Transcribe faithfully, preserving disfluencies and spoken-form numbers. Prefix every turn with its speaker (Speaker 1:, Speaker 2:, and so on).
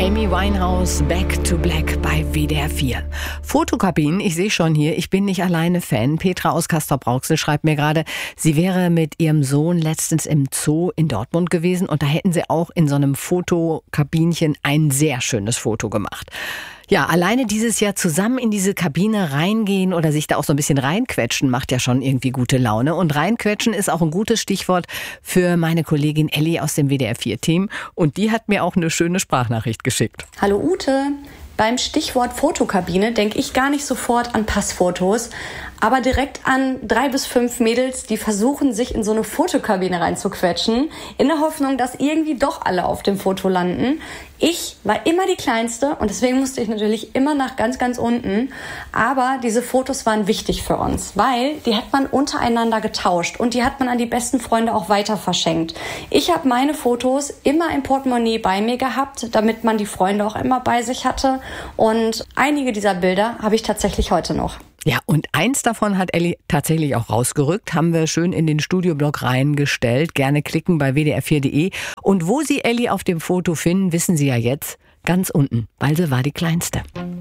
Speaker 1: Amy Winehouse, Back to Black bei W D R vier. Fotokabinen, ich sehe schon hier, ich bin nicht alleine Fan. Petra aus Castrop-Rauxel schreibt mir gerade, sie wäre mit ihrem Sohn letztens im Zoo in Dortmund gewesen und da hätten sie auch in so einem Fotokabinchen ein sehr schönes Foto gemacht. Ja, alleine dieses Jahr zusammen in diese Kabine reingehen oder sich da auch so ein bisschen reinquetschen, macht ja schon irgendwie gute Laune. Und reinquetschen ist auch ein gutes Stichwort für meine Kollegin Elli aus dem W D R vier Team. Und die hat mir auch eine schöne Sprachnachricht geschickt.
Speaker 2: Hallo Ute, beim Stichwort Fotokabine denke ich gar nicht sofort an Passfotos, aber direkt an drei bis fünf Mädels, die versuchen, sich in so eine Fotokabine reinzuquetschen, in der Hoffnung, dass irgendwie doch alle auf dem Foto landen. Ich war immer die Kleinste und deswegen musste ich natürlich immer nach ganz, ganz unten. Aber diese Fotos waren wichtig für uns, weil die hat man untereinander getauscht und die hat man an die besten Freunde auch weiter verschenkt. Ich habe meine Fotos immer im Portemonnaie bei mir gehabt, damit man die Freunde auch immer bei sich hatte. Und einige dieser Bilder habe ich tatsächlich heute noch.
Speaker 1: Ja, und eins davon hat Elli tatsächlich auch rausgerückt, haben wir schön in den Studioblog reingestellt. Gerne klicken bei w d r vier punkt d e. Und wo Sie Elli auf dem Foto finden, wissen Sie ja jetzt, ganz unten, weil sie war die Kleinste.